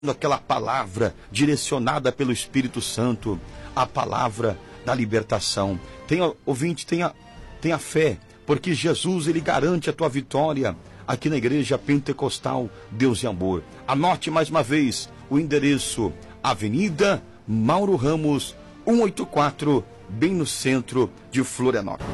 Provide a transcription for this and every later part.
aquela palavra direcionada pelo Espírito Santo, a palavra da libertação. Ouvinte, tenha fé, porque Jesus, ele garante a tua vitória aqui na Igreja Pentecostal Deus e Amor. Anote mais uma vez o endereço: Avenida Mauro Ramos, 184, bem no centro de Florianópolis.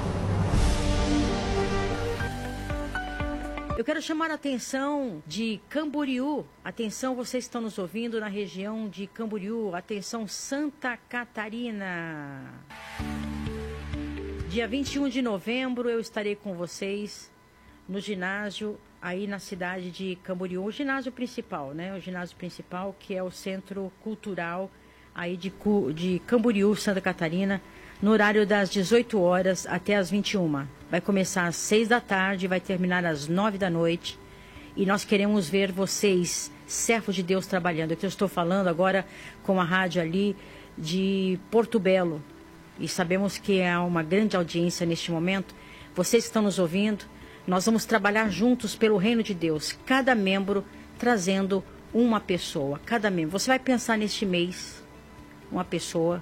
Eu quero chamar a atenção de Camboriú. Atenção, vocês que estão nos ouvindo na região de Camboriú. Atenção, Santa Catarina. Dia 21 de novembro eu estarei com vocês no ginásio aí na cidade de Camboriú. O ginásio principal, né? O ginásio principal, que é o Centro Cultural aí de Camboriú, Santa Catarina, no horário das 18 horas até as 21. Vai começar às 6 da tarde e vai terminar às 9 da noite. E nós queremos ver vocês, servos de Deus, trabalhando. Eu estou falando agora com a rádio ali de Porto Belo. E sabemos que há uma grande audiência neste momento. Vocês que estão nos ouvindo, nós vamos trabalhar juntos pelo reino de Deus. Cada membro trazendo uma pessoa. Cada membro. Você vai pensar neste mês, uma pessoa.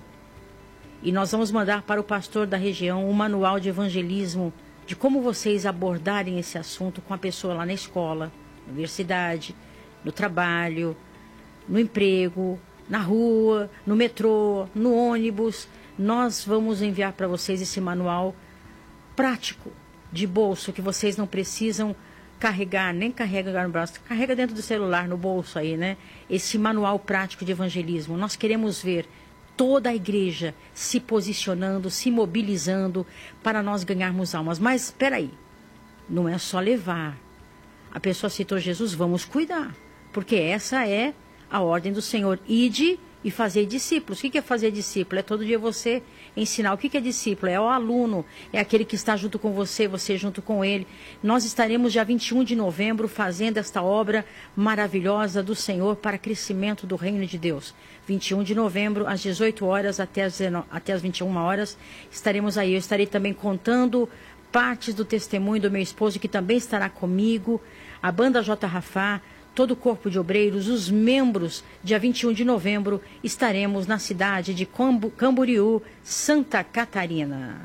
E nós vamos mandar para o pastor da região um manual de evangelismo, de como vocês abordarem esse assunto com a pessoa lá na escola, na universidade, no trabalho, no emprego, na rua, no metrô, no ônibus. Nós vamos enviar para vocês esse manual prático, de bolso, que vocês não precisam carregar, nem carregar no braço, carrega dentro do celular, no bolso aí, né? Esse manual prático de evangelismo. Nós queremos ver toda a igreja se posicionando, se mobilizando para nós ganharmos almas. Mas espera aí, não é só levar. A pessoa citou Jesus, vamos cuidar, porque essa é a ordem do Senhor. Ide e fazer discípulos. O que é fazer discípulo? É todo dia você ensinar. O que é discípulo? É o aluno, é aquele que está junto com você, você junto com ele. Nós estaremos dia 21 de novembro fazendo esta obra maravilhosa do Senhor para crescimento do reino de Deus. 21 de novembro, às 18 horas até as 21 horas, estaremos aí. Eu estarei também contando partes do testemunho do meu esposo, que também estará comigo, a banda J. Rafá, todo o corpo de obreiros, os membros. Dia 21 de novembro estaremos na cidade de Camboriú, Santa Catarina.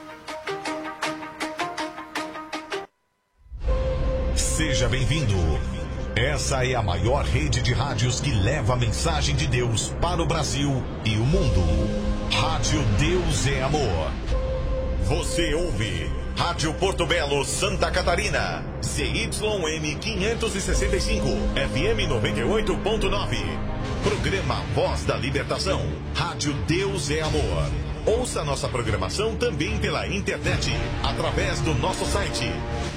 Seja bem-vindo. Essa é a maior rede de rádios que leva a mensagem de Deus para o Brasil e o mundo. Rádio Deus é Amor. Você ouve Rádio Porto Belo, Santa Catarina. CYM 565, FM 98.9. Programa Voz da Libertação. Rádio Deus é Amor. Ouça nossa programação também pela internet, através do nosso site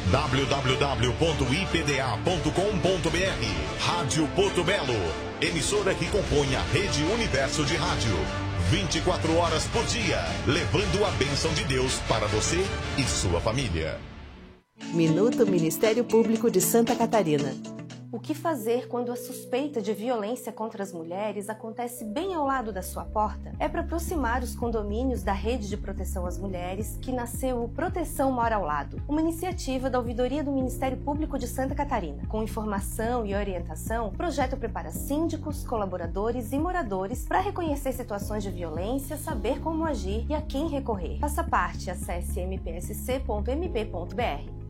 www.ipda.com.br. Rádio Porto Belo, emissora que compõe a Rede Universo de Rádio. 24 horas por dia, levando a bênção de Deus para você e sua família. Minuto Ministério Público de Santa Catarina. O que fazer quando a suspeita de violência contra as mulheres acontece bem ao lado da sua porta? É para aproximar os condomínios da Rede de Proteção às Mulheres que nasceu o Proteção Mora ao Lado, uma iniciativa da Ouvidoria do Ministério Público de Santa Catarina. Com informação e orientação, o projeto prepara síndicos, colaboradores e moradores para reconhecer situações de violência, saber como agir e a quem recorrer. Faça parte, acesse mpsc.mp.br.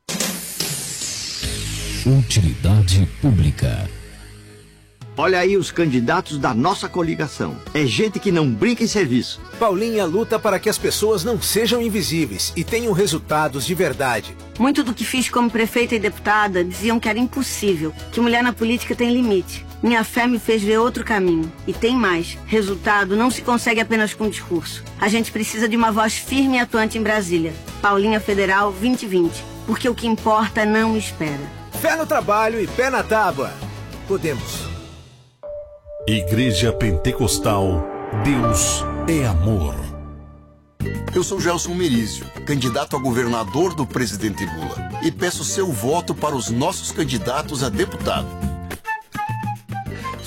Utilidade pública. Olha aí os candidatos da nossa coligação. É gente que não brinca em serviço. Paulinha luta para que as pessoas não sejam invisíveis e tenham resultados de verdade. Muito do que fiz como prefeita e deputada diziam que era impossível, que mulher na política tem limite. Minha fé me fez ver outro caminho. E tem mais. Resultado não se consegue apenas com discurso. A gente precisa de uma voz firme e atuante em Brasília. Paulinha Federal 2020. Porque o que importa não espera. Fé no trabalho e pé na tábua. Podemos. Igreja Pentecostal Deus é Amor. Eu sou Gelson Merizio, candidato a governador do presidente Lula, e peço seu voto para os nossos candidatos a deputado.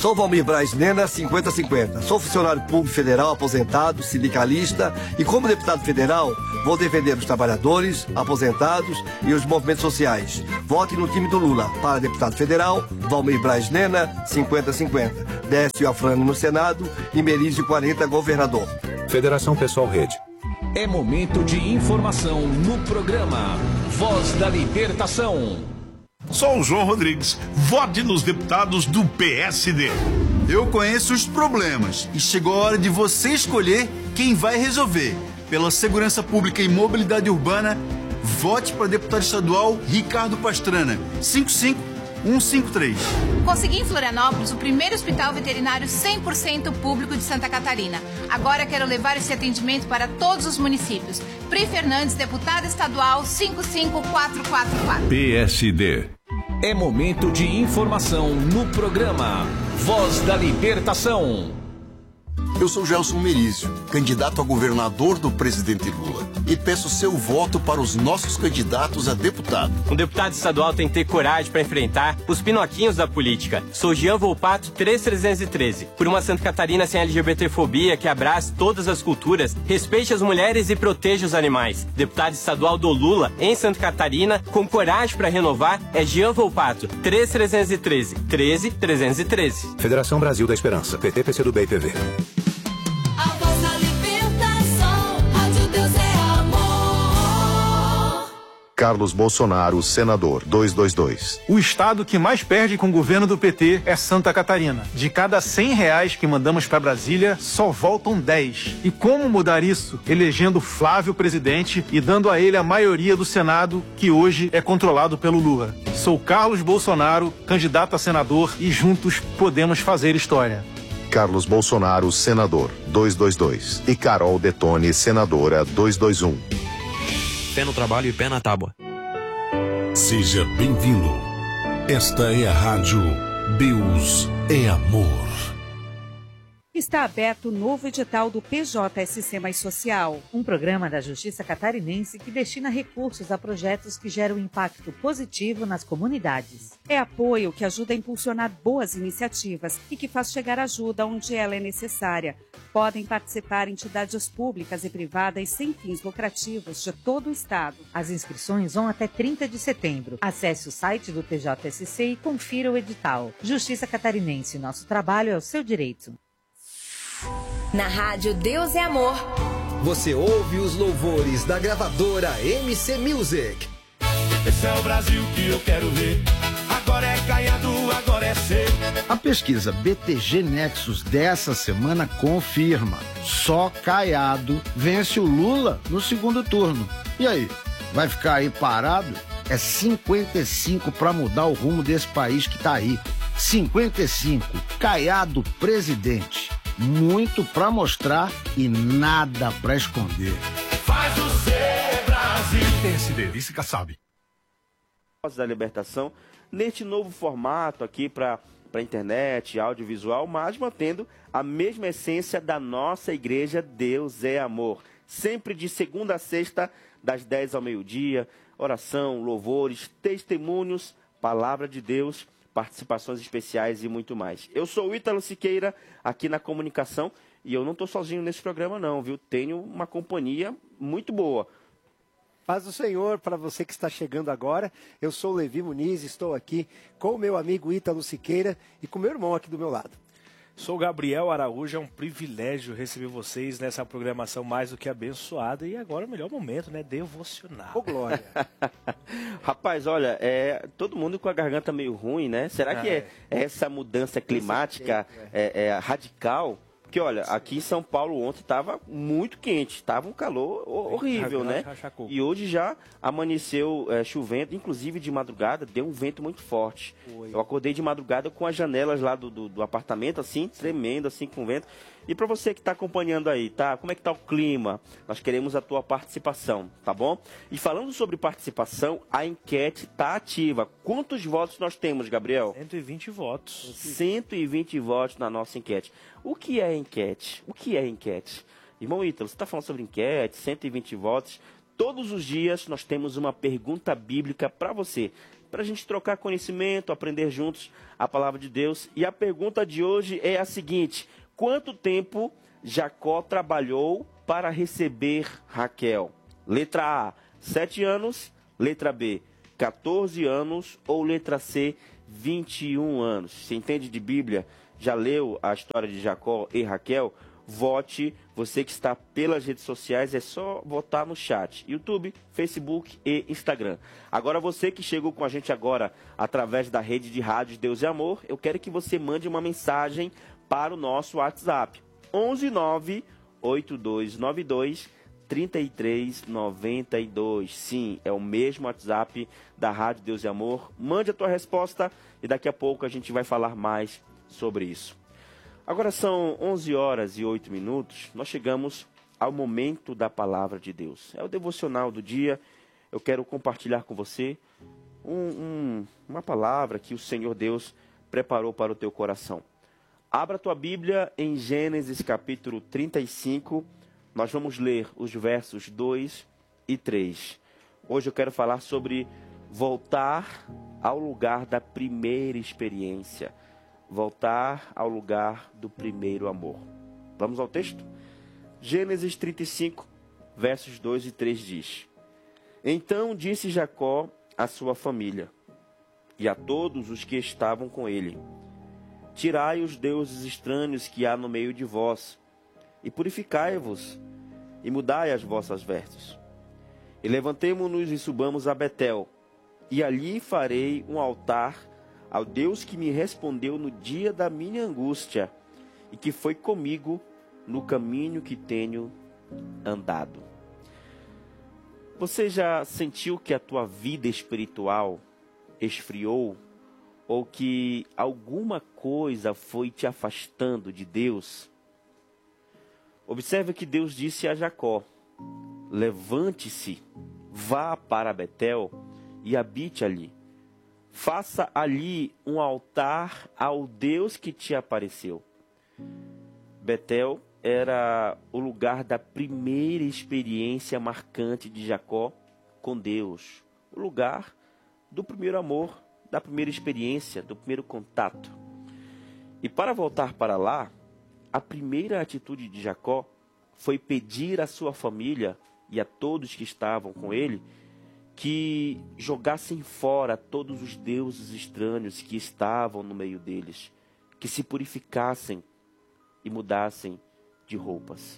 Sou Valmir Braz Nena, 50-50. Sou funcionário público federal, aposentado, sindicalista e como deputado federal, vou defender os trabalhadores, aposentados e os movimentos sociais. Vote no time do Lula. Para deputado federal, Valmir Braz Nena, 50-50. Décio Afrânio no Senado e Merizio 40, governador. Federação Pessoal Rede. É momento de informação no programa Voz da Libertação. Sou o João Rodrigues. Vote nos deputados do PSD. Eu conheço os problemas e chegou a hora de você escolher quem vai resolver. Pela segurança pública e mobilidade urbana, vote para deputado estadual Ricardo Pastrana, 55153. Consegui em Florianópolis o primeiro hospital veterinário 100% público de Santa Catarina. Agora quero levar esse atendimento para todos os municípios. Pri Fernandes, deputada estadual 55444. PSD. É momento de informação no programa Voz da Libertação. Eu sou Gelson Merizio, candidato a governador do presidente Lula, e peço seu voto para os nossos candidatos a deputado. Um deputado estadual tem que ter coragem para enfrentar os pinoquinhos da política. Sou Jean Volpato 3313. Por uma Santa Catarina sem LGBTfobia, que abrace todas as culturas, respeite as mulheres e proteja os animais. Deputado estadual do Lula em Santa Catarina, com coragem para renovar, é Jean Volpato 3313 13313. Federação Brasil da Esperança, PT, PCdoB e PV. Carlos Bolsonaro, senador, 222. O estado que mais perde com o governo do PT é Santa Catarina. De cada R$100 que mandamos para Brasília, só voltam 10. E como mudar isso? Elegendo Flávio presidente e dando a ele a maioria do Senado, que hoje é controlado pelo Lula. Sou Carlos Bolsonaro, candidato a senador, e juntos podemos fazer história. Carlos Bolsonaro, senador, 222. E Carol Detone, senadora, 221. Pé no trabalho e pé na tábua. Seja bem-vindo. Esta é a Rádio Deus é Amor. Está aberto o novo edital do PJSC Mais Social, um programa da Justiça Catarinense que destina recursos a projetos que geram impacto positivo nas comunidades. É apoio que ajuda a impulsionar boas iniciativas e que faz chegar ajuda onde ela é necessária. Podem participar entidades públicas e privadas sem fins lucrativos de todo o estado. As inscrições vão até 30 de setembro. Acesse o site do PJSC e confira o edital. Justiça Catarinense, nosso trabalho é o seu direito. Na Rádio Deus é Amor. Você ouve os louvores da gravadora MC Music. Esse é o Brasil que eu quero ver. Agora é Caiado, agora é C. A pesquisa BTG Nexus dessa semana confirma: só Caiado vence o Lula no segundo turno. E aí, vai ficar aí parado? É 55 para mudar o rumo desse país que tá aí. 55, Caiado presidente. Muito pra mostrar e nada pra esconder. Faz o ser Brasil. PSD, isso que sabe. Voz da Libertação, neste novo formato aqui para internet, audiovisual, mas mantendo a mesma essência da nossa igreja Deus é Amor. Sempre de segunda a sexta, das 10 ao meio-dia, oração, louvores, testemunhos, palavra de Deus, participações especiais e muito mais. Eu sou o Ítalo Siqueira, aqui na comunicação, e eu não estou sozinho nesse programa não, viu? Tenho uma companhia muito boa. Paz do Senhor, para você que está chegando agora, eu sou o Levi Muniz, estou aqui com o meu amigo Ítalo Siqueira e com o meu irmão aqui do meu lado. Sou Gabriel Araújo, é um privilégio receber vocês nessa programação mais do que abençoada e agora o melhor momento, né? Devocional. Ô, glória! Rapaz, olha, todo mundo com a garganta meio ruim, né? Será que é essa mudança climática radical? Porque, olha, aqui em São Paulo ontem estava muito quente, estava um calor horrível, né? E hoje já amanheceu chovendo, inclusive de madrugada, deu um vento muito forte. Eu acordei de madrugada com as janelas lá do apartamento, assim, tremendo, assim, com vento. E para você que está acompanhando aí, tá? Como é que tá o clima? Nós queremos a tua participação, tá bom? E falando sobre participação, a enquete tá ativa. Quantos votos nós temos, Gabriel? 120 votos. 120 votos na nossa enquete. O que é enquete? O que é enquete? Irmão Ítalo, você está falando sobre enquete, 120 votos. Todos os dias nós temos uma pergunta bíblica para você. para a gente trocar conhecimento, aprender juntos a palavra de Deus. E a pergunta de hoje é a seguinte: quanto tempo Jacó trabalhou para receber Raquel? Letra A, 7 anos. Letra B, 14 anos. Ou letra C, 21 anos. Você entende de Bíblia? Já leu a história de Jacó e Raquel? Vote, você que está pelas redes sociais, é só votar no chat, YouTube, Facebook e Instagram. Agora você que chegou com a gente agora através da rede de rádios Deus e Amor, eu quero que você mande uma mensagem para o nosso WhatsApp, 11982923392. Sim, é o mesmo WhatsApp da Rádio Deus e Amor. Mande a tua resposta e daqui a pouco a gente vai falar mais sobre isso. Agora são 11 horas e 8 minutos, nós chegamos ao momento da palavra de Deus. É o devocional do dia. Eu quero compartilhar com você uma palavra que o Senhor Deus preparou para o teu coração. Abra a tua Bíblia em Gênesis capítulo 35, nós vamos ler os versos 2 e 3. Hoje eu quero falar sobre voltar ao lugar da primeira experiência. Voltar ao lugar do primeiro amor. Vamos ao texto? Gênesis 35, versos 2 e 3 diz: Então disse Jacó à sua família e a todos os que estavam com ele: Tirai os deuses estranhos que há no meio de vós, e purificai-vos, e mudai as vossas vestes. E levantemo-nos e subamos a Betel, e ali farei um altar ao Deus que me respondeu no dia da minha angústia e que foi comigo no caminho que tenho andado. Você já sentiu que a tua vida espiritual esfriou ou que alguma coisa foi te afastando de Deus? Observe que Deus disse a Jacó: levante-se, vá para Betel e habite ali. Faça ali um altar ao Deus que te apareceu. Betel era o lugar da primeira experiência marcante de Jacó com Deus. O lugar do primeiro amor, da primeira experiência, do primeiro contato. E para voltar para lá, a primeira atitude de Jacó foi pedir à sua família e a todos que estavam com ele que jogassem fora todos os deuses estranhos que estavam no meio deles, que se purificassem e mudassem de roupas.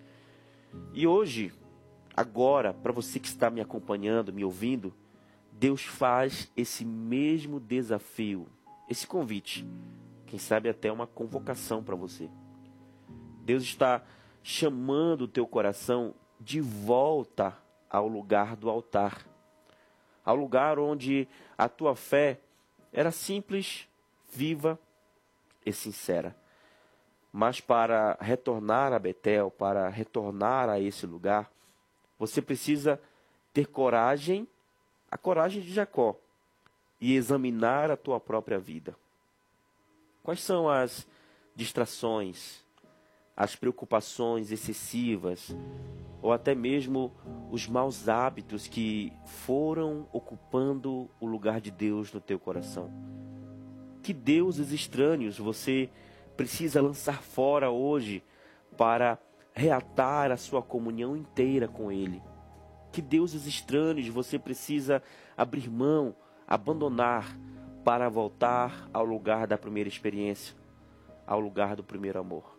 E hoje, agora, para você que está me acompanhando, me ouvindo, Deus faz esse mesmo desafio, esse convite, quem sabe até uma convocação para você. Deus está chamando o teu coração de volta ao lugar do altar, ao lugar onde a tua fé era simples, viva e sincera. Mas para retornar a Betel, para retornar a esse lugar, você precisa ter coragem, a coragem de Jacó, e examinar a tua própria vida. Quais são as distrações, as preocupações excessivas, ou até mesmo os maus hábitos que foram ocupando o lugar de Deus no teu coração? Que deuses estranhos você precisa lançar fora hoje para reatar a sua comunhão inteira com Ele? Que deuses estranhos você precisa abrir mão, abandonar, para voltar ao lugar da primeira experiência, ao lugar do primeiro amor?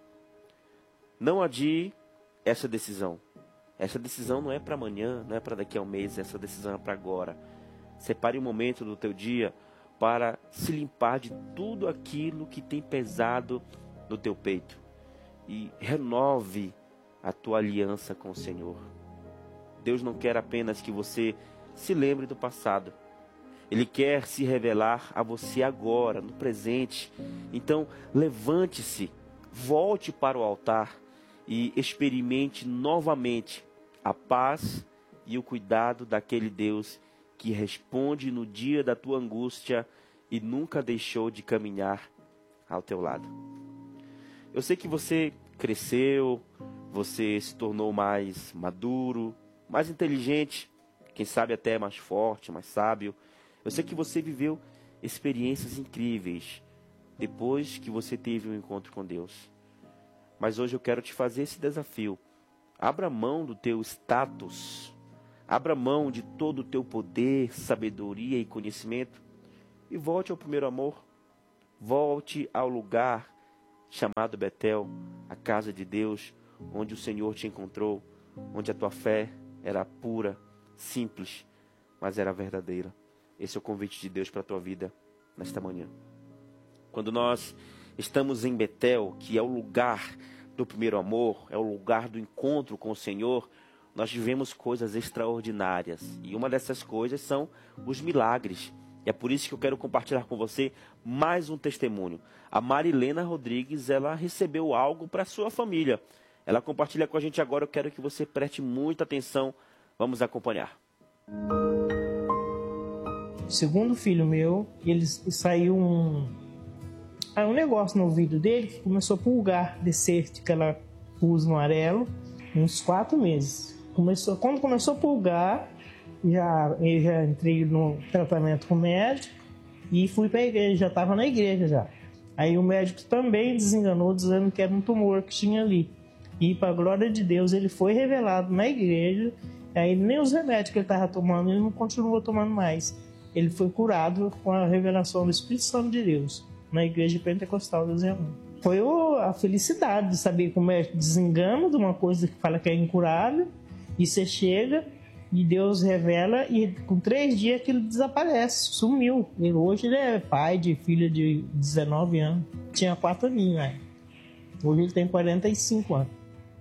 Não adie essa decisão. Essa decisão não é para amanhã, não é para daqui a um mês, essa decisão é para agora. Separe um momento do teu dia para se limpar de tudo aquilo que tem pesado no teu peito. E renove a tua aliança com o Senhor. Deus não quer apenas que você se lembre do passado. Ele quer se revelar a você agora, no presente. Então, levante-se, volte para o altar e experimente novamente a paz e o cuidado daquele Deus que responde no dia da tua angústia e nunca deixou de caminhar ao teu lado. Eu sei que você cresceu, você se tornou mais maduro, mais inteligente, quem sabe até mais forte, mais sábio. Eu sei que você viveu experiências incríveis depois que você teve um encontro com Deus. Mas hoje eu quero te fazer esse desafio. Abra mão do teu status, abra mão de todo o teu poder, sabedoria e conhecimento e volte ao primeiro amor. Volte ao lugar chamado Betel, a casa de Deus, onde o Senhor te encontrou, onde a tua fé era pura, simples, mas era verdadeira. Esse é o convite de Deus para a tua vida nesta manhã. Quando nós estamos em Betel, que é o lugar do primeiro amor, é o lugar do encontro com o Senhor, nós vivemos coisas extraordinárias. E uma dessas coisas são os milagres. E é por isso que eu quero compartilhar com você mais um testemunho. A Marilena Rodrigues, ela recebeu algo para a sua família. Ela compartilha com a gente agora, eu quero que você preste muita atenção. Vamos acompanhar. Segundo filho meu, ele saiu um negócio no ouvido dele que começou a pulgar, descer de aquela pus no amarelo, uns 4 meses. Quando começou a pulgar, eu já entrei no tratamento com o médico e fui para a igreja, já estava na igreja já. Aí o médico também desenganou, dizendo que era um tumor que tinha ali. E para a glória de Deus, ele foi revelado na igreja, aí nem os remédios que ele estava tomando, ele não continuou tomando mais. Ele foi curado com a revelação do Espírito Santo de Deus, na igreja pentecostal do Zé Amor. Foi a felicidade de saber como é desengano de uma coisa que fala que é incurável, e você chega e Deus revela, e com 3 dias aquilo desaparece, sumiu. Hoje ele é pai de filha de 19 anos, tinha 4 aninhos, né? Hoje ele tem 45 anos.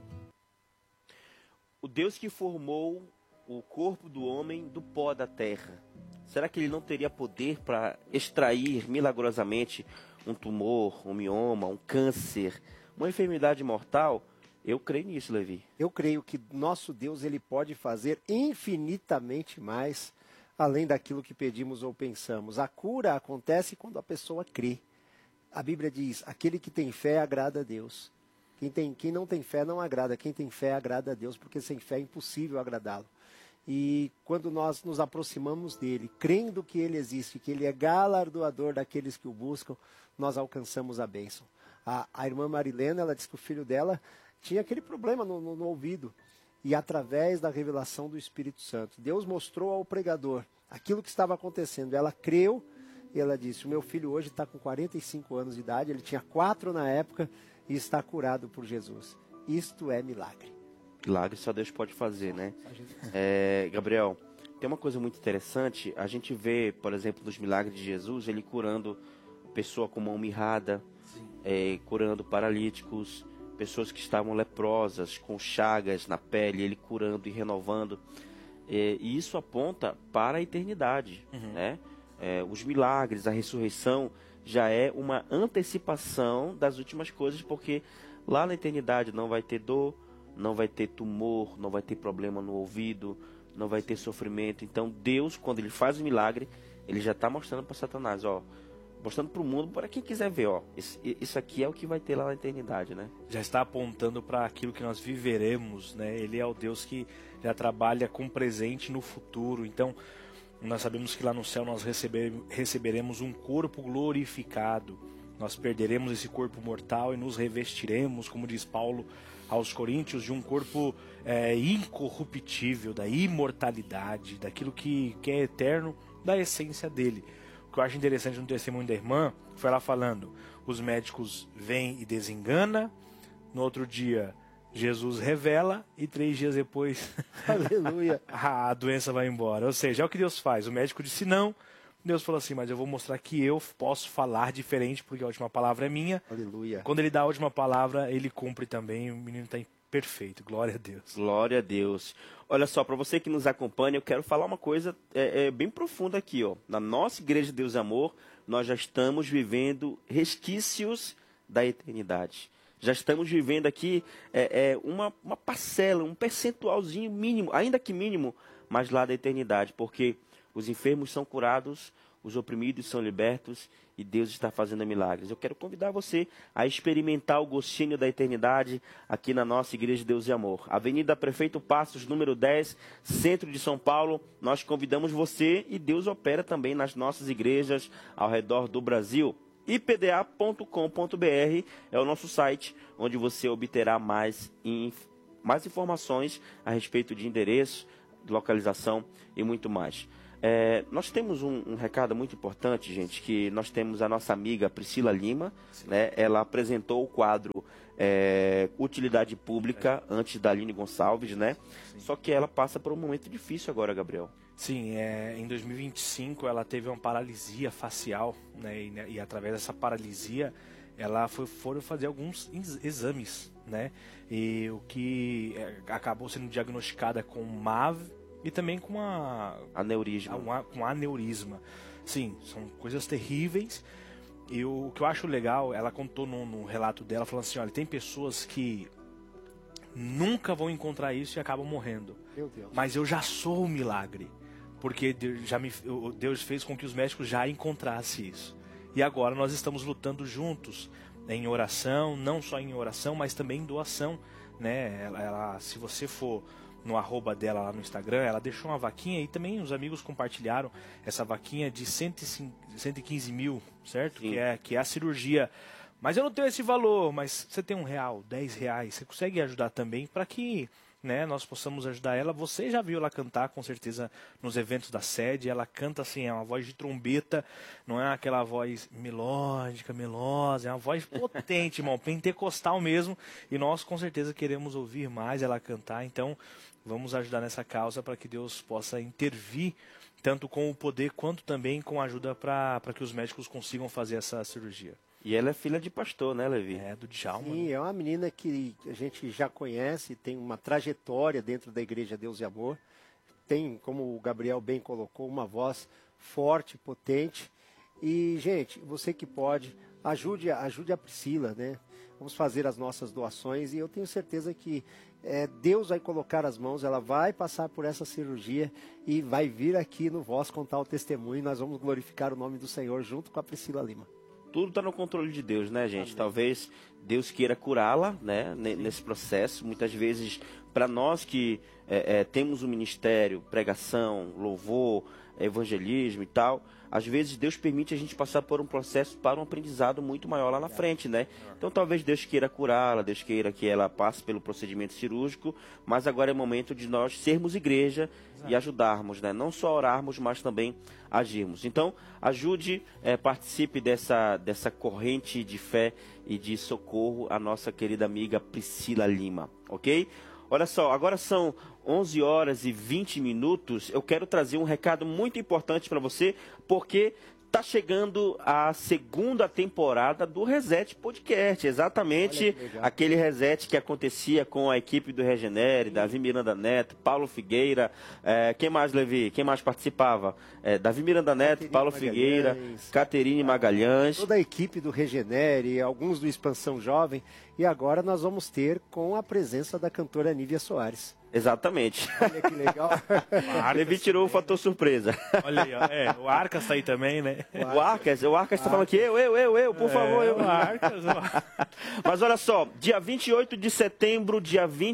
O Deus que formou o corpo do homem do pó da terra, será que ele não teria poder para extrair milagrosamente um tumor, um mioma, um câncer, uma enfermidade mortal? Eu creio nisso, Levi. Eu creio que nosso Deus ele pode fazer infinitamente mais além daquilo que pedimos ou pensamos. A cura acontece quando a pessoa crê. A Bíblia diz, aquele que tem fé agrada a Deus. Quem não tem fé não agrada, quem tem fé agrada a Deus, porque sem fé é impossível agradá-lo. E quando nós nos aproximamos dele, crendo que ele existe, que ele é galardoador daqueles que o buscam, nós alcançamos a bênção. A irmã Marilena, ela disse que o filho dela tinha aquele problema no ouvido. E através da revelação do Espírito Santo, Deus mostrou ao pregador aquilo que estava acontecendo. Ela creu e ela disse, o meu filho hoje está com 45 anos de idade, ele tinha 4 na época e está curado por Jesus. Isto é milagre. Milagre só Deus pode fazer, né? Gabriel, tem uma coisa muito interessante. A gente vê, por exemplo, nos milagres de Jesus, ele curando pessoa com mão mirrada, curando paralíticos, pessoas que estavam leprosas, com chagas na pele, ele curando e renovando. E isso aponta para a eternidade, né? Os milagres, a ressurreição já é uma antecipação das últimas coisas, porque lá na eternidade não vai ter dor, não vai ter tumor, não vai ter problema no ouvido, não vai ter sofrimento. Então Deus, quando ele faz o milagre, ele já está mostrando para Satanás, ó, mostrando para o mundo, para quem quiser ver, ó, isso aqui é o que vai ter lá na eternidade, né? Já está apontando para aquilo que nós viveremos, né? Ele é o Deus que já trabalha com presente no futuro. Então, nós sabemos que lá no céu nós receberemos um corpo glorificado. Nós perderemos esse corpo mortal e nos revestiremos, como diz Paulo aos Coríntios, de um corpo incorruptível, da imortalidade, daquilo que é eterno, da essência dele. O que eu acho interessante no testemunho da irmã, foi ela falando, os médicos vêm e desengana, no outro dia Jesus revela e 3 dias depois Aleluia. a doença vai embora. Ou seja, é o que Deus faz. O médico disse não, Deus falou assim, mas eu vou mostrar que eu posso falar diferente, porque a última palavra é minha. Aleluia. Quando ele dá a última palavra, ele cumpre também, o menino está perfeito. Glória a Deus. Glória a Deus. Olha só, para você que nos acompanha, eu quero falar uma coisa bem profunda aqui, ó. Na nossa Igreja de Deus e Amor, nós já estamos vivendo resquícios da eternidade. Já estamos vivendo aqui uma parcela, um percentualzinho mínimo, ainda que mínimo, mas lá da eternidade, porque os enfermos são curados, os oprimidos são libertos e Deus está fazendo milagres. Eu quero convidar você a experimentar o gostinho da eternidade aqui na nossa Igreja Deus e Amor. Avenida Prefeito Passos, número 10, centro de São Paulo. Nós convidamos você e Deus opera também nas nossas igrejas ao redor do Brasil. ipda.com.br é o nosso site, onde você obterá mais informações a respeito de endereço, de localização e muito mais. Nós temos um recado muito importante, gente, que nós temos a nossa amiga Priscila Lima, né? Ela apresentou o quadro Utilidade Pública antes da Aline Gonçalves, né? Sim. Só que ela passa por um momento difícil agora, Gabriel. Sim, em 2025 ela teve uma paralisia facial, né? E através dessa paralisia ela foi fazer alguns exames, né? E o que acabou sendo diagnosticada com MAV e também com com aneurisma. Sim, são coisas terríveis. E o que eu acho legal, ela contou no relato dela, falando assim, olha, tem pessoas que nunca vão encontrar isso e acabam morrendo. Meu Deus. Mas eu já sou um milagre, porque Deus fez com que os médicos já encontrassem isso. E agora nós estamos lutando juntos em oração, não só em oração, mas também em doação, né? Ela, se você for no @ dela lá no Instagram, ela deixou uma vaquinha e também os amigos compartilharam essa vaquinha de 115 mil, certo? Que é a cirurgia. Mas eu não tenho esse valor, mas você tem R$1, R$10, você consegue ajudar também para que, né, nós possamos ajudar ela. Você já viu ela cantar, com certeza, nos eventos da sede. Ela canta assim, é uma voz de trombeta, não é aquela voz melódica, melosa, é uma voz potente, irmão, pentecostal mesmo. E nós, com certeza, queremos ouvir mais ela cantar. Então, vamos ajudar nessa causa para que Deus possa intervir, tanto com o poder, quanto também com a ajuda para que os médicos consigam fazer essa cirurgia. E ela é filha de pastor, né, Levi? É, do Djalma. Sim, é uma menina que a gente já conhece, tem uma trajetória dentro da Igreja Deus e Amor. Tem, como o Gabriel bem colocou, uma voz forte, potente. E, gente, você que pode, ajude a Priscila, né? Vamos fazer as nossas doações e eu tenho certeza que Deus vai colocar as mãos, ela vai passar por essa cirurgia e vai vir aqui no Voz contar o testemunho e nós vamos glorificar o nome do Senhor junto com a Priscila Lima. Tudo está no controle de Deus, né, gente? Amém. Talvez Deus queira curá-la, né, nesse processo. Muitas vezes, para nós que temos um ministério, pregação, louvor, evangelismo e tal, às vezes Deus permite a gente passar por um processo para um aprendizado muito maior lá na frente, né? Então talvez Deus queira curá-la, Deus queira que ela passe pelo procedimento cirúrgico, mas agora é momento de nós sermos igreja e ajudarmos, né? Não só orarmos, mas também agirmos. Então ajude, participe dessa corrente de fé e de socorro a nossa querida amiga Priscila Lima, ok? Olha só, agora são 11 horas e 20 minutos. Eu quero trazer um recado muito importante para você, porque está chegando a segunda temporada do Reset Podcast. Exatamente aquele reset que acontecia com a equipe do Regenere, Davi Miranda Neto, Paulo Figueira. Quem mais, Levi? Quem mais participava? Davi Miranda Neto, Paulo Figueira, Caterine Magalhães. Toda a equipe do Regenere, alguns do Expansão Jovem. E agora nós vamos ter com a presença da cantora Nívia Soares. Exatamente. Olha que legal. Levi tirou o fator surpresa. Olha aí, ó. O Arcas tá aí também, né? O Arcas tá falando aqui, eu, por favor, eu. O Arcas, Mas olha só, dia 28 de setembro,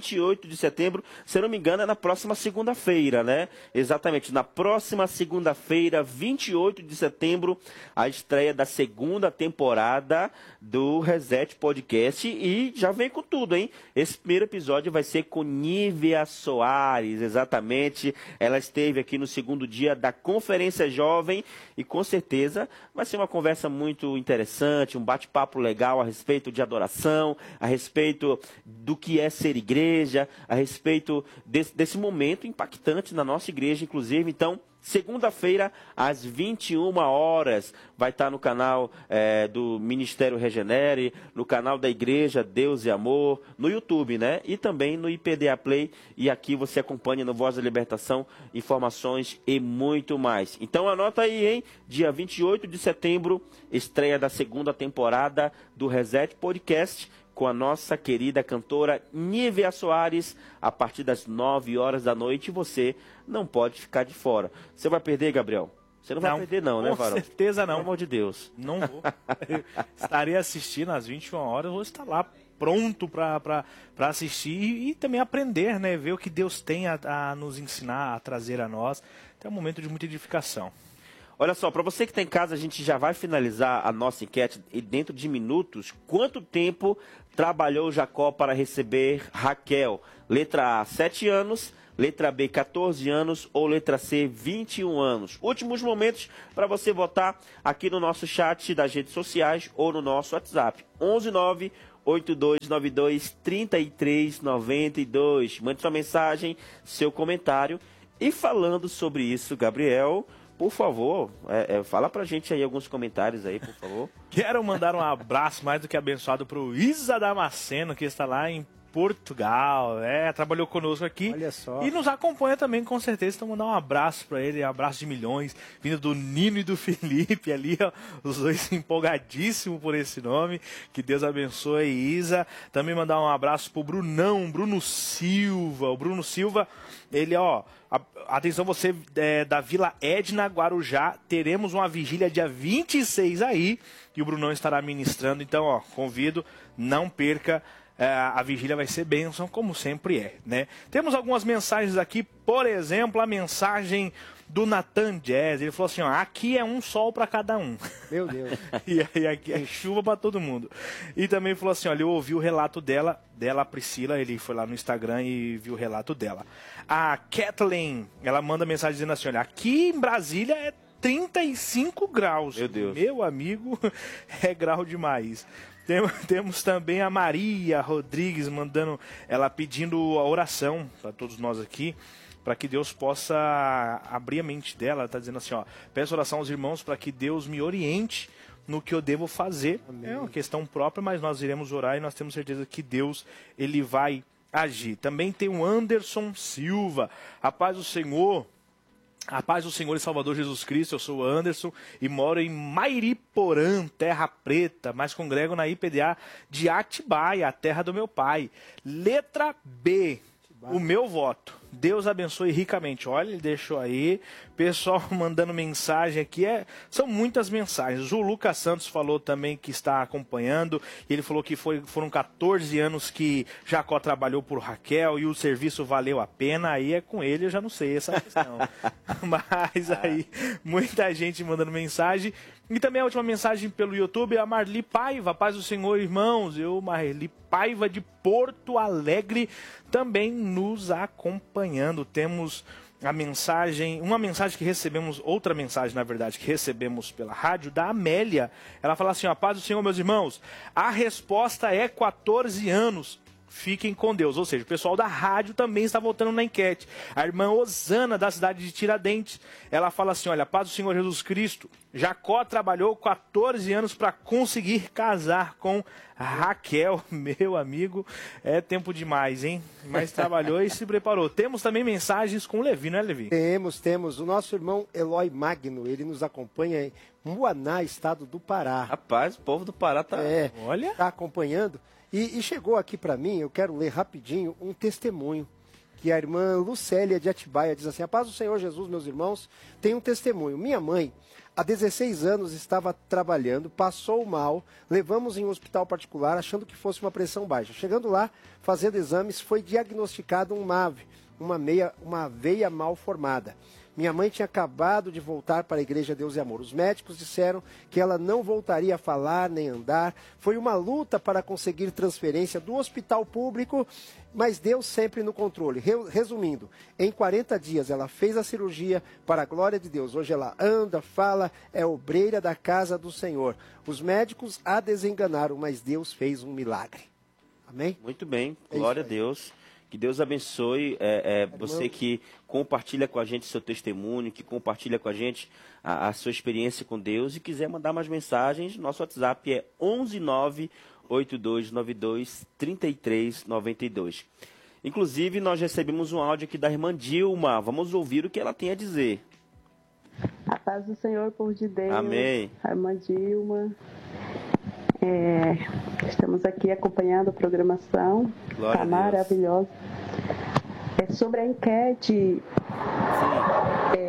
se eu não me engano, é na próxima segunda-feira, né? Exatamente, na próxima segunda-feira, 28 de setembro, a estreia da segunda temporada do Reset Podcast e já vem com tudo, hein? Esse primeiro episódio vai ser com Nívia Soares, exatamente. Ela esteve aqui no segundo dia da Conferência Jovem e com certeza vai ser uma conversa muito interessante, um bate-papo legal a respeito de adoração, a respeito do que é ser igreja, a respeito desse momento impactante na nossa igreja, inclusive. Então, segunda-feira, às 21 horas, vai estar no canal do Ministério Regenere, no canal da Igreja Deus e Amor, no YouTube, né? E também no IPDA Play. E aqui você acompanha no Voz da Libertação informações e muito mais. Então anota aí, hein? Dia 28 de setembro, estreia da segunda temporada do Reset Podcast, com a nossa querida cantora Nívia Soares, a partir das 9 horas da noite. Você não pode ficar de fora. Você vai perder, Gabriel? Você não vai perder não, né, Varão? Com certeza não. Pelo amor de Deus. Não vou. Estarei assistindo às 21 horas, vou estar lá pronto para assistir e também aprender, né? Ver o que Deus tem a nos ensinar, a trazer a nós. É um momento de muita edificação. Olha só, para você que está em casa, a gente já vai finalizar a nossa enquete e dentro de minutos, quanto tempo trabalhou Jacó para receber Raquel? Letra A, 7 anos, letra B, 14 anos ou letra C, 21 anos. Últimos momentos para você votar aqui no nosso chat das redes sociais ou no nosso WhatsApp. 11982923392. Mande sua mensagem, seu comentário. E falando sobre isso, Gabriel, por favor, fala pra gente aí alguns comentários aí, por favor. Quero mandar um abraço mais do que abençoado pro Isa Damasceno, que está lá em Portugal, trabalhou conosco aqui. Olha só. E nos acompanha também, com certeza. Então, mandar um abraço para ele, um abraço de milhões, vindo do Nino e do Felipe ali, ó, os dois empolgadíssimos por esse nome. Que Deus abençoe, Isa. Também mandar um abraço pro Bruno Silva. O Bruno Silva, ele, ó, atenção você da Vila Edna, Guarujá, teremos uma vigília dia 26 aí, que o Brunão estará ministrando. Então, ó, convido, não perca. A vigília vai ser bênção, como sempre é, né? Temos algumas mensagens aqui, por exemplo, a mensagem do Nathan Jazz. Ele falou assim, ó, aqui é um sol para cada um. Meu Deus. E aqui é chuva para todo mundo. E também falou assim, olha, eu ouvi o relato dela, a Priscila, ele foi lá no Instagram e viu o relato dela. A Kathleen, ela manda mensagem dizendo assim, olha, aqui em Brasília é 35 graus. Meu Deus. Meu amigo, é grau demais. Temos também a Maria Rodrigues ela pedindo a oração para todos nós aqui, para que Deus possa abrir a mente dela. Ela está dizendo assim, ó, peço oração aos irmãos para que Deus me oriente no que eu devo fazer. Amém. É uma questão própria, mas nós iremos orar e nós temos certeza que Deus, ele vai agir. Também tem o Anderson Silva, a paz do Senhor. A paz do Senhor e Salvador Jesus Cristo, eu sou o Anderson e moro em Mairiporã, Terra Preta, mas congrego na IPDA de Atibaia, a terra do meu pai. Letra B, o meu voto. Deus abençoe ricamente. Olha, ele deixou aí. Pessoal mandando mensagem aqui. São muitas mensagens. O Lucas Santos falou também que está acompanhando. Ele falou que foram 14 anos que Jacó trabalhou por Raquel e o serviço valeu a pena. Aí é com ele, eu já não sei essa questão. Mas aí, muita gente mandando mensagem. E também a última mensagem pelo YouTube, a Marli Paiva, paz do Senhor, irmãos. Eu, Marli Paiva de Porto Alegre, também nos acompanhando. Temos uma mensagem que recebemos, outra mensagem, na verdade, que recebemos pela rádio, da Amélia. Ela fala assim, ó, paz do Senhor, meus irmãos, a resposta é 14 anos. Fiquem com Deus. Ou seja, o pessoal da rádio também está votando na enquete. A irmã Osana, da cidade de Tiradentes, ela fala assim, olha, paz do Senhor Jesus Cristo, Jacó trabalhou 14 anos para conseguir casar com Raquel. Meu amigo, é tempo demais, hein? Mas trabalhou e se preparou. Temos também mensagens com o Levi, não é, Levi? Temos. O nosso irmão Eloy Magno, ele nos acompanha em Muaná, estado do Pará. Rapaz, o povo do Pará tá... Olha, tá acompanhando. E chegou aqui para mim, eu quero ler rapidinho um testemunho que a irmã Lucélia de Atibaia diz assim, a paz do Senhor Jesus, meus irmãos, tem um testemunho. Minha mãe, há 16 anos, estava trabalhando, passou mal, levamos em um hospital particular achando que fosse uma pressão baixa. Chegando lá, fazendo exames, foi diagnosticado um MAV, uma veia mal formada. Minha mãe tinha acabado de voltar para a Igreja Deus e Amor. Os médicos disseram que ela não voltaria a falar nem andar. Foi uma luta para conseguir transferência do hospital público, mas Deus sempre no controle. Resumindo, em 40 dias ela fez a cirurgia para a glória de Deus. Hoje ela anda, fala, é obreira da casa do Senhor. Os médicos a desenganaram, mas Deus fez um milagre. Amém? Muito bem, glória a Deus. Que Deus abençoe você que compartilha com a gente seu testemunho, que compartilha com a gente a sua experiência com Deus e quiser mandar mais mensagens, nosso WhatsApp é 11982923392. Inclusive, nós recebemos um áudio aqui da irmã Dilma. Vamos ouvir o que ela tem a dizer. A paz do Senhor, povo de Deus. Amém. A irmã Dilma. Estamos aqui acompanhando a programação. Está maravilhosa. Sobre a enquete,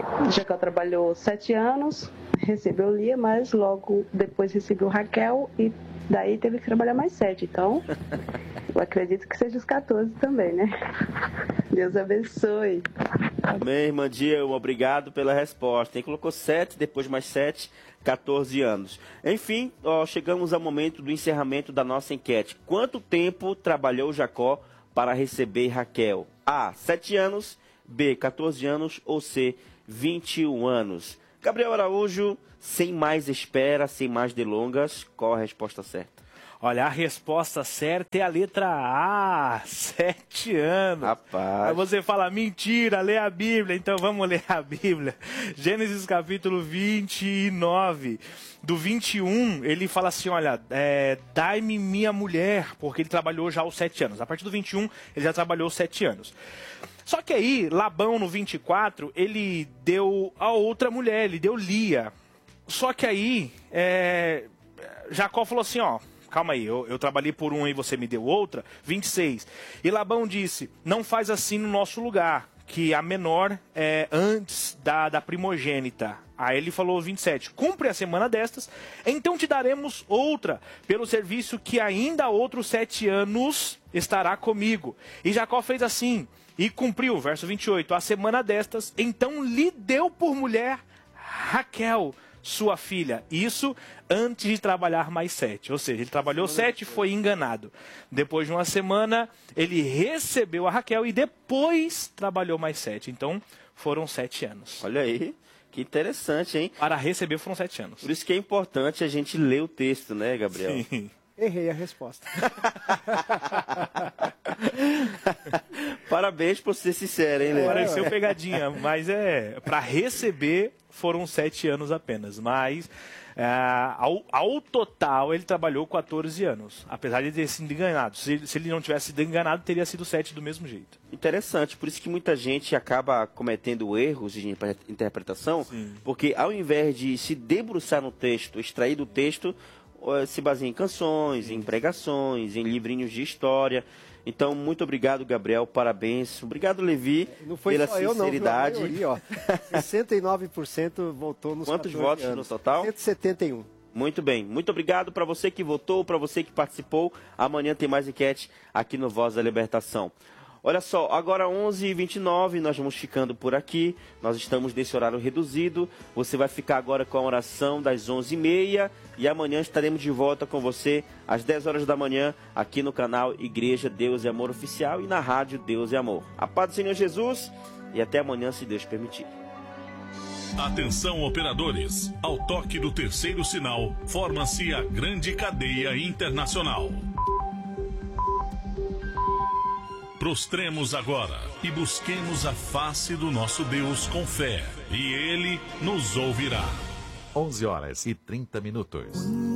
Jacó trabalhou 7 anos, recebeu Lia, mas logo depois recebeu Raquel e daí teve que trabalhar mais 7. Então, eu acredito que seja os 14 também, né? Deus abençoe. Amém, irmã Dilma, obrigado pela resposta. Ele colocou 7, depois mais 7, 14 anos. Enfim, chegamos ao momento do encerramento da nossa enquete. Quanto tempo trabalhou Jacó para receber Raquel? A, 7 anos, B, 14 anos ou C, 21 anos? Gabriel Araújo, sem mais espera, sem mais delongas, qual a resposta certa? Olha, a resposta certa é a letra A, 7 anos. Rapaz. Aí você fala, mentira, lê a Bíblia. Então vamos ler a Bíblia. Gênesis capítulo 29. Do 21, ele fala assim, olha, dai-me minha mulher, porque ele trabalhou já aos 7 anos. A partir do 21, ele já trabalhou 7 anos. Só que aí, Labão, no 24, ele deu a outra mulher, ele deu Lia. Só que aí, Jacó falou assim, ó, calma aí, eu trabalhei por um e você me deu outra, 26. E Labão disse, não faz assim no nosso lugar, que a menor é antes da primogênita. Aí ele falou 27, cumpre a semana destas, então te daremos outra, pelo serviço que ainda há outros 7 anos estará comigo. E Jacó fez assim, e cumpriu, verso 28, a semana destas, então lhe deu por mulher Raquel, sua filha. Isso antes de trabalhar mais 7. Ou seja, ele trabalhou 7 e foi enganado. Depois de uma semana, ele recebeu a Raquel e depois trabalhou mais 7. Então, foram 7 anos. Olha aí, que interessante, hein? Para receber foram 7 anos. Por isso que é importante a gente ler o texto, né, Gabriel? Sim. Errei a resposta. Parabéns por ser sincero, hein, Lê? Pareceu pegadinha, mas para receber foram 7 anos apenas. Mas ao total ele trabalhou 14 anos, apesar de ter sido enganado. Se ele não tivesse sido enganado, teria sido 7 do mesmo jeito. Interessante, por isso que muita gente acaba cometendo erros de interpretação, sim, porque ao invés de se debruçar no texto, extrair do texto, se baseia em canções, em pregações, em livrinhos de história. Então, muito obrigado, Gabriel, parabéns. Obrigado, Levi, não foi pela só sinceridade. Eu, não, 69% votou nos 14 Quantos votos anos? no total? 171. Muito bem, muito obrigado para você que votou, para você que participou. Amanhã tem mais enquete aqui no Voz da Libertação. Olha só, agora 11h29, nós vamos ficando por aqui. Nós estamos nesse horário reduzido. Você vai ficar agora com a oração das 11h30 e amanhã estaremos de volta com você às 10 horas da manhã aqui no canal Igreja Deus e Amor Oficial e na rádio Deus e Amor. A paz do Senhor Jesus e até amanhã, se Deus permitir. Atenção, operadores. Ao toque do terceiro sinal, forma-se a grande cadeia internacional. Prostremos agora e busquemos a face do nosso Deus com fé, e Ele nos ouvirá. 11h30.